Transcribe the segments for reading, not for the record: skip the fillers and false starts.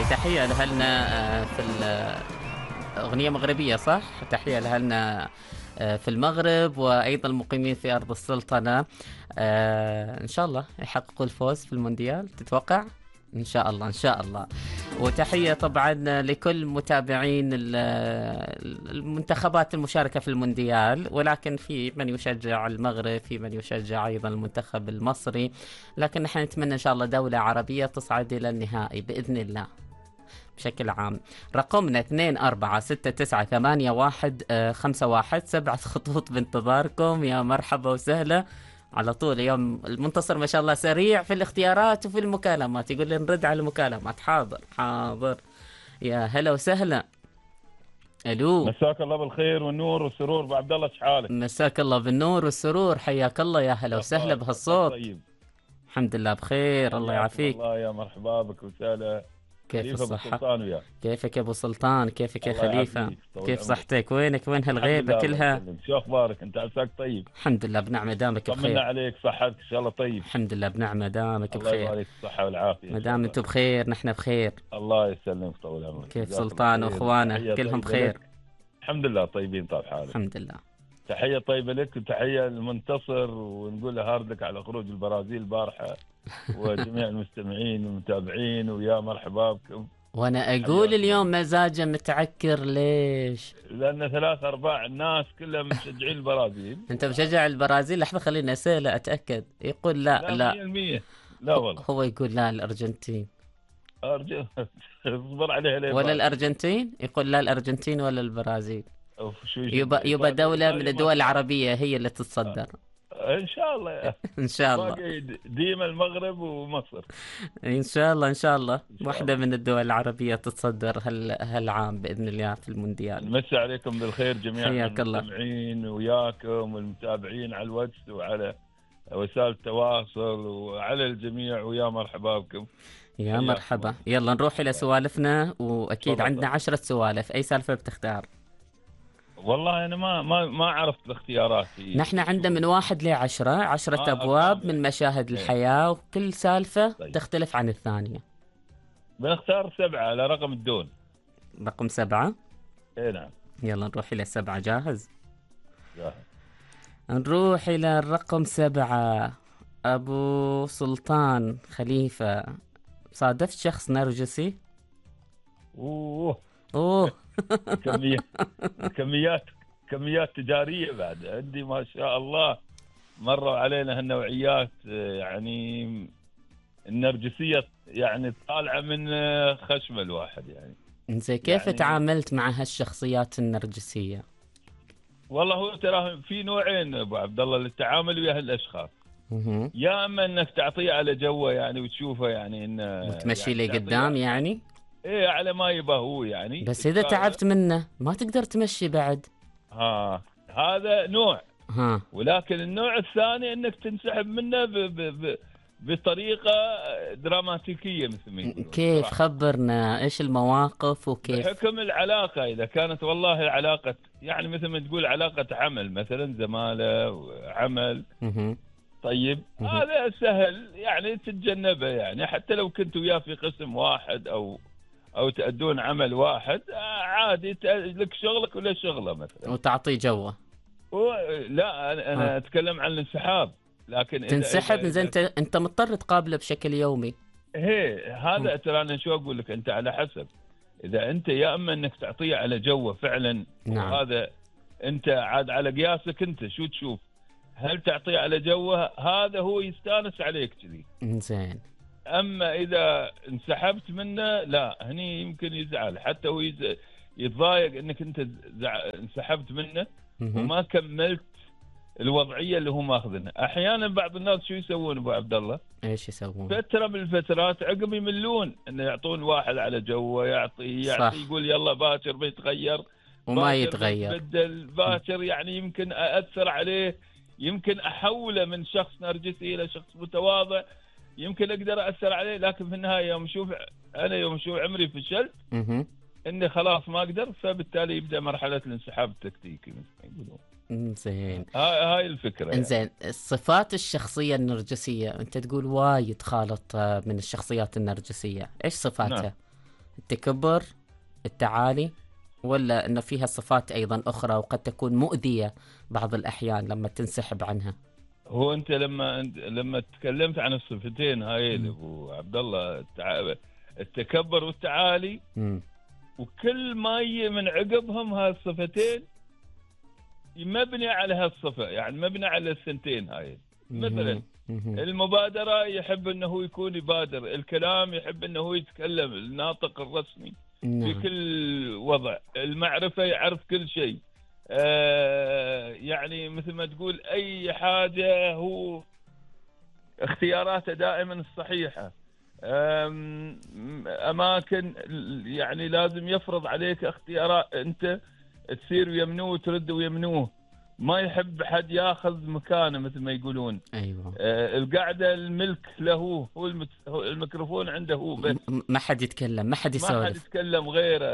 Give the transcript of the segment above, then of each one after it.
تحية لأهلنا في أغنية مغربية صح؟ تحية لأهلنا في المغرب وأيضا المقيمين في أرض السلطنة. إن شاء الله يحققوا الفوز في المونديال تتوقع؟ إن شاء الله إن شاء الله. وتحية طبعا لكل متابعين المنتخبات المشاركة في المونديال، ولكن في من يشجع المغرب، في من يشجع أيضا المنتخب المصري، لكن نحن نتمنى إن شاء الله دولة عربية تصعد إلى النهائي بإذن الله بشكل عام. رقمنا 24698151 7 خطوط بانتظاركم، يا مرحبا وسهلا على طول. اليوم المنتصر ما شاء الله سريع في الاختيارات وفي المكالمات، يقول لي نرد على المكالمات. حاضر حاضر، يا هلا وسهلا. الو، مساك الله بالخير والنور والسرور ابو عبد الله، شحالك؟ مساك الله بالنور والسرور، حياك الله، يا هلا وسهلا بهالصوت. طيب، الحمد لله بخير، الله حياكم يعافيك. الله، يا مرحبا بك وسهلا. كيف خليفه ابو الصحة؟ سلطان وياك. كيفك يا ابو سلطان؟ كيفك يا الله خليفة؟ يعافيك، طول كيف عمرك. صحتك؟ وينك؟ وين الحمد هالغيبة لله، الله كلها؟ يسلمك. شو اخبارك انت؟ عساك طيب؟ الحمد لله بنعمة، دامك طمنا بخير. عليك، صحتك ان شاء الله طيب؟ الحمد لله بنعمة، دامك الله بخير. يبارك الصحه والعافيه ما ان شاء دام الله. انتم بخير نحن بخير. الله يسلمك، طول عمرك. كيف جزاك الله سلطان خير. واخوانه تحية كلهم طيبة بخير؟ لك. الحمد لله طيبين طال حالك. الحمد لله. تحيه طيبه لك وتحيه للمنتصر، ونقول له هاردك على خروج البرازيل البارحه وجميع المستمعين والمتابعين، ويا مرحبا بكم. وانا اقول حياكم اليوم الله. مزاجه متعكر، ليش؟ لان 3/4 الناس كلهم مشجعين البرازيل. انت مشجع البرازيل؟ لحظة خليني اسأله اتاكد. يقول لا لا، لا. 100%. لا والله. هو يقول لا الارجنتين. ارجو اصبر عليها لين ولا بعد. الارجنتين؟ يقول لا الارجنتين ولا البرازيل. أوف، شو يبقى دولة من إيطاليا الدول ما- العربية هي اللي تتصدر. ان شاء الله. ان شاء الله. باقي ديما المغرب ومصر. ان شاء الله ان شاء الله ان شاء واحدة الله. من الدول العربية تتصدر هالعام بإذن الله في المونديال. نمسي عليكم بالخير جميعا، حياك الله. المستمعين وياكم والمتابعين على الواتس وعلى وسائل التواصل وعلى الجميع، ويا مرحبا بكم. يا حياكم مرحبا. الله. يلا نروح إلى سوالفنا، وأكيد تفضل. عندنا 10 سوالف. أي سالفة بتختار؟ والله انا ما عرفت باختياراتي. نحن عندنا من 1 ل10 10 أبواب أرقام من مشاهد إيه. الحياة، وكل سالفة طيب. تختلف عن الثانية. بنختار 7 على رقم الدون. رقم 7. اي نعم. يلا نروح إلى 7. جاهز؟ جاهز. نروح إلى الرقم 7. أبو سلطان خليفة، صادفت شخص نرجسي؟ اوه، أوه. كميات كميات كميات تجاريه بعد عندي ما شاء الله. مروا علينا هالنوعيات، يعني النرجسيه يعني طالعه من خشم الواحد يعني. زين، كيف يعني تعاملت مع هالشخصيات النرجسية؟ والله هو ترى في نوعين ابو عبد الله للتعامل ويا هالاشخاص. مهم. يا اما انك تعطيه على جوه يعني وتشوفه يعني انه وتمشي يعني لي قدام يعني؟ ايه على ما يبى هو يعني. بس إذا تعبت منه ما تقدر تمشي بعد. هذا نوع. ها. ولكن النوع الثاني انك تنسحب منه بطريقه دراماتيكيه مثل ما يقولون. كيف؟ صراحة. خبرنا إيش المواقف وكيف. بحكم العلاقه، اذا كانت والله علاقه يعني مثل ما تقول علاقه عمل مثلا، زماله عمل. مهم. طيب مهم. هذا سهل يعني تتجنبه، يعني حتى لو كنت وياه في قسم واحد او تأدون عمل واحد، عادي لك شغلك ولا شغله مثلا. وتعطي جوه. لا انا اتكلم عن الانسحاب. لكن تنسحب. زين، انت مضطر تقابله بشكل يومي. هي هذا ترى انا شو اقول لك، انت على حسب. اذا انت يا اما انك تعطيه على جوه فعلا، نعم. وهذا انت عاد على قياسك انت شو تشوف. هل تعطيه على جوه هذا هو يستانس عليك كذي. زين. اما اذا انسحبت منه لا، هني يمكن يزعل، حتى هو يتضايق انك انت انسحبت منه مهم. وما كملت الوضعيه اللي هو ماخذنها. احيانا بعض الناس شو يسوون ابو عبد الله؟ ايش يسوون؟ فتره من الفترات عقب يملون انه يعطون واحد على جوه، يعطي صح. يقول يلا باكر بيتغير وما باكر يتغير. بيتبدل باكر، يعني يمكن اثر عليه، يمكن احوله من شخص نرجسي الى شخص متواضع، يمكن اقدر اثر عليه. لكن في النهايه يوم اشوف عمري فشلت، مهم. اني خلاص ما اقدر، فبالتالي يبدا مرحله الانسحاب التكتيكي مثل ما يقولون. زين. هاي الفكره يعني. انزين، صفات الشخصية النرجسية، انت تقول وايد خالط من الشخصيات النرجسية، ايش صفاتها؟ نعم. التكبر، التعالي، ولا أنه فيها صفات أيضا أخرى وقد تكون مؤذية بعض الأحيان لما تنسحب عنها؟ هو انت لما تكلمت عن الصفتين هاي ابو عبد الله، التكبر والتعالي، وكل ما يجي من عقبهم هالصفتين مبني على هالصفة، يعني مبني على السنتين هاي. مثلا المبادرة يحب انه يكون يبادر، الكلام يحب انه يتكلم، الناطق الرسمي في كل وضع، المعرفة يعرف كل شيء، يعني مثل ما تقول اي حاجة هو اختياراته دائما الصحيحة. اماكن يعني لازم يفرض عليك اختيارات، انت تسير ويمنوه وترد ويمنوه، ما يحب حد ياخذ مكانه مثل ما يقولون. ايوه. القعده الملك له، هو الميكروفون عنده هو بس، ما حد يتكلم، ما حد يسولف، ما حد يتكلم غيره.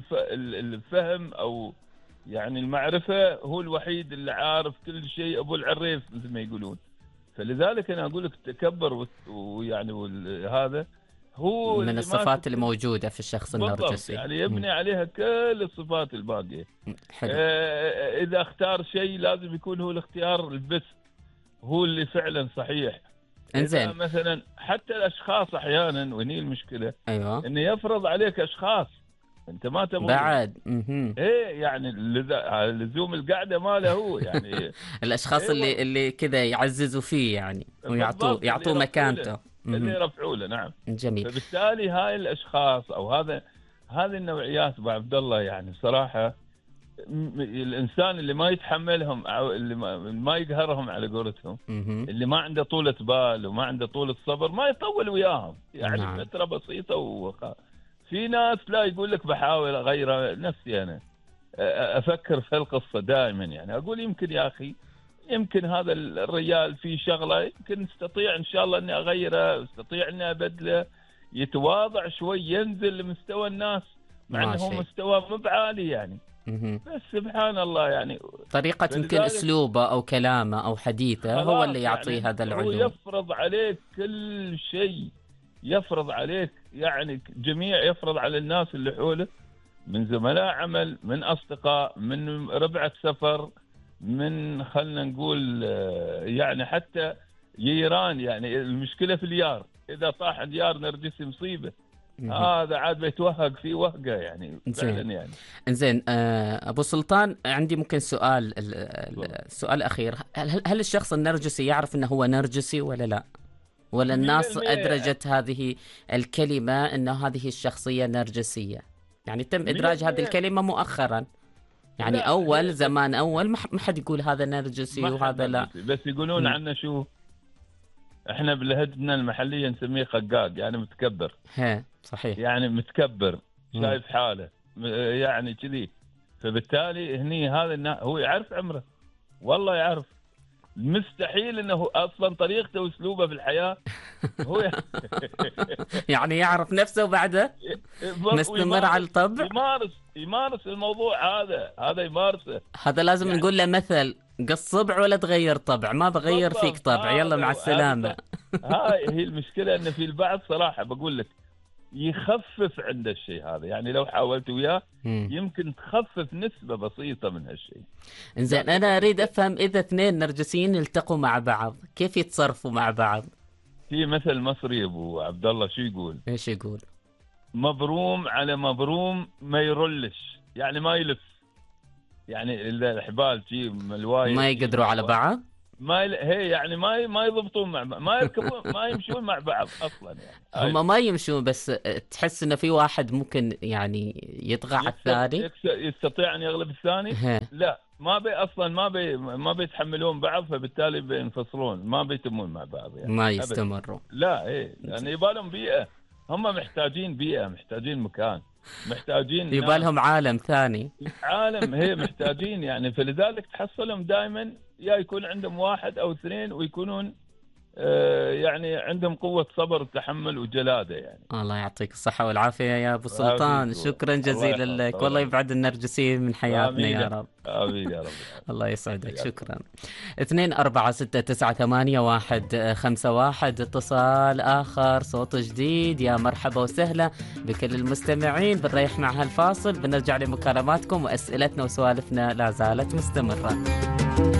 الفهم او يعني المعرفه هو الوحيد اللي عارف كل شيء، ابو العريف مثل ما يقولون. فلذلك انا اقول لك التكبر ويعني هذا هو من الصفات اللي موجودة في الشخص النرجسي، يعني يبني عليها كل الصفات الباقية. حلو. إذا اختار شيء لازم يكون هو الاختيار البس، هو اللي فعلا صحيح. انزين. مثلا حتى الأشخاص أحيانا، وهني المشكلة، أيوة، إنه يفرض عليك أشخاص أنت ما تبغى بعد. إيه يعني لزوم القعدة ما له هو يعني الأشخاص اللي كذا يعززوا فيه يعني، ويعطوه مكانته، اللي يرفعوا له. نعم. جميل. فبالتالي هاي الاشخاص او هذه النوعيات ابو عبد الله، يعني صراحه الانسان اللي ما يتحملهم او اللي ما يقهرهم على قولتهم، اللي ما عنده طولة بال وما عنده طولة صبر، ما يطول وياهم يعني. نعم. فتره بسيطه في ناس لا يقول لك بحاول اغير نفسي. انا افكر في القصه دائما، يعني اقول يمكن يا اخي، يمكن هذا الرجال في شغله يمكن استطيع ان شاء الله اني اغيره، استطيع اني ابدله، يتواضع شوي، ينزل لمستوى الناس مع انه هو مستوى مو بعالي يعني. بس سبحان الله يعني طريقة يمكن اسلوبه او كلامه او حديثه هو اللي يعطيه يعني هذا العلو. هو يفرض عليك كل شيء، يفرض عليك يعني جميع، يفرض على الناس اللي حوله، من زملاء عمل، من اصدقاء، من ربعة سفر، من خلنا نقول يعني حتى جيران. يعني المشكلة في اليار، إذا طاح ديار نرجسي مصيبة، هذا عاد بيتوهق فيه وهقة يعني فعلا يعني. إنزين أبو سلطان، عندي ممكن سؤال أخير. هل الشخص النرجسي يعرف أنه هو نرجسي ولا لا؟ ولا الناس أدرجت هذه الكلمة أنه هذه الشخصية نرجسية؟ يعني تم إدراج هذه الكلمة مؤخرا، يعني أول زمان أول ما حد يقول هذا نرجسي وهذا لا، بس يقولون عنه شو، احنا بلهجتنا المحلية نسميه خقاق، يعني متكبر. صحيح، يعني متكبر، شايف حاله يعني كذي. فبالتالي هني هذا هو يعرف عمره، والله يعرف. مستحيل انه اصلا طريقته واسلوبه في الحياة هو يعني يعرف نفسه وبعده مستمر على الطبع، يمارس الموضوع هذا يمارسه. هذا لازم يعني نقول له مثل قص صبع ولا تغير طبع، ما بغير فيك طبع، يلا مع السلامة. هاي هي المشكلة، ان في البعض صراحة بقول لك يخفف عند الشيء هذا، يعني لو حاولت وياه يمكن تخفف نسبة بسيطة من هالشيء. إنزين، أنا أريد أفهم إذا اثنين نرجسيين التقوا مع بعض كيف يتصرفوا مع بعض؟ في مثل مصري أبو عبد الله، شو يقول؟ إيش يقول؟ مبروم على مبروم ما يرلش، يعني ما يلف، يعني الحبال شيء ملواي ما يقدروا على بعض، هي يعني ما يضبطون مع بعض، ما يركبون ما يمشون مع بعض اصلا يعني. هم ما يمشون، بس تحس انه في واحد ممكن يعني يطغى على الثاني، يستطيع ان يغلب الثاني. لا، ما بيتحملون بعض، فبالتالي بينفصلون، ما بيتمون مع بعض يعني، ما يستمروا. لا يعني يبالهم بيئة، هم محتاجين بيئة، محتاجين مكان، محتاجين يبالهم عالم ثاني، هي محتاجين يعني. فلذلك تحصلهم دائما يا يكون عندهم واحد او اثنين، ويكونون يعني عندهم قوة صبر وتحمل وجلادة يعني. الله يعطيك الصحة والعافية يا أبو سلطان، شكرا الله جزيلا يحفظك، لك، الله والله يخليك. يبعد النرجسيين من حياتنا يا آمين رب. آمين يا رب العالمين. الله يسعدك، حياك شكرا. الله. 24698151 اتصال آخر، صوت جديد. يا مرحبا وسهلا بكل المستمعين. بنريح مع هالفاصل، بنرجع لمكالماتكم وأسئلتنا وسوالفنا لا زالت مستمرة.